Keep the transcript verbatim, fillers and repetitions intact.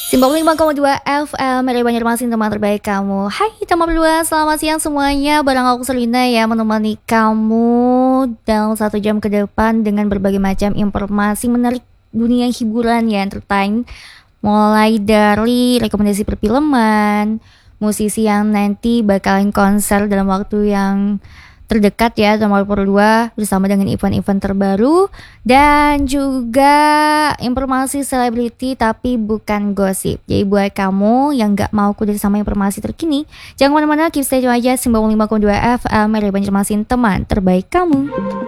sembilan puluh lima koma dua F M dari Banjarmasin, teman terbaik kamu. Hai teman berdua, selamat siang semuanya. Barang aku Selina ya, menemani kamu dalam satu jam ke depan dengan berbagai macam informasi menarik dunia hiburan ya, entertain. Mulai dari rekomendasi perfilman, musisi yang nanti bakalan konser dalam waktu yang terdekat ya, nomor dua bersama dengan event-event terbaru, dan juga informasi selebriti tapi bukan gosip. Jadi buat kamu yang gak mau kudet sama informasi terkini, jangan kemana-mana, keep stay tune aja sembilan puluh lima koma dua F M dari Banjarmasin, teman terbaik kamu.